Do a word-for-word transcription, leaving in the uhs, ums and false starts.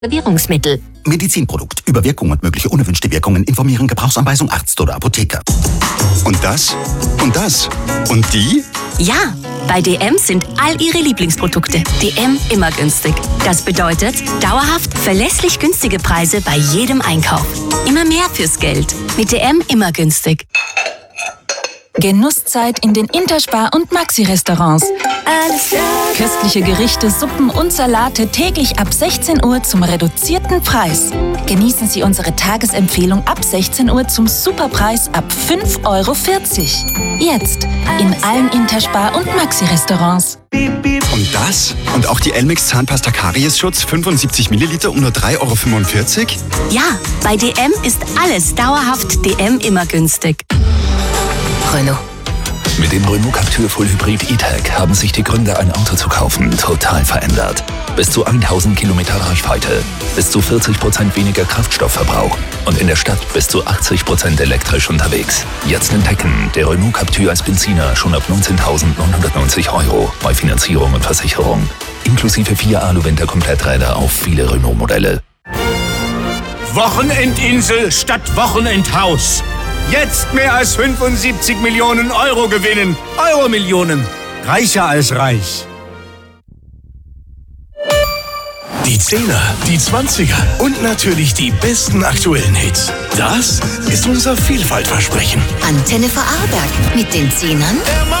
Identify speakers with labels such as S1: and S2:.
S1: Konservierungsmittel.
S2: Medizinprodukt. Über Wirkung und mögliche unerwünschte Wirkungen informieren. Gebrauchsanweisung Arzt oder Apotheker. Und das? Und das? Und die?
S1: Ja, bei D M sind all Ihre Lieblingsprodukte D M immer günstig. Das bedeutet dauerhaft verlässlich günstige Preise bei jedem Einkauf. Immer mehr fürs Geld. Mit D M immer günstig.
S3: Genusszeit in den Interspar- und Maxi-Restaurants.
S1: Alles klar.
S3: Köstliche Gerichte, Suppen und Salate täglich ab sechzehn Uhr zum reduzierten Preis. Genießen Sie unsere Tagesempfehlung ab sechzehn Uhr zum Superpreis ab fünf Euro vierzig. Jetzt in allen Interspar- und Maxi-Restaurants.
S2: Und das? Und auch die Elmex Zahnpasta Kariesschutz fünfundsiebzig Milliliter um nur drei Euro fünfundvierzig?
S1: Ja, bei D M ist alles dauerhaft D M immer günstig. Renault.
S4: Mit dem Renault Captur Full Hybrid E-Tech haben sich die Gründe, ein Auto zu kaufen, total verändert. Bis zu tausend Kilometer Reichweite, bis zu vierzig Prozent weniger Kraftstoffverbrauch und in der Stadt bis zu achtzig Prozent elektrisch unterwegs. Jetzt entdecken, der Renault Captur als Benziner schon ab neunzehntausendneunhundertneunzig Euro bei Finanzierung und Versicherung. Inklusive vier Alu-Winter-Kompletträder auf viele Renault-Modelle.
S5: Wochenendinsel statt Wochenendhaus. Jetzt mehr als fünfundsiebzig Millionen Euro gewinnen. Euro-Millionen. Reicher als reich.
S6: Die Zehner, die Zwanziger und natürlich die besten aktuellen Hits. Das ist unser Vielfaltversprechen.
S7: Antenne Vorarlberg mit den Zehnern